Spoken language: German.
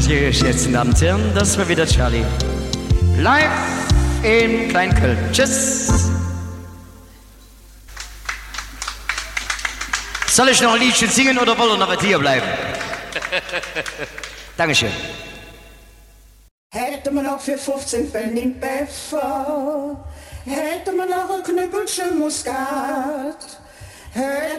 präsentiere ich jetzt, meine Damen und Herren, das war wieder Charlie. Live in Kleinköln. Tschüss. Soll ich noch ein Liedchen singen oder wollen wir noch hier bleiben? Dankeschön. Hätte man auch für 15 Pfennig Pfeffer, hätte man auch ein Knüppelchen Muskat,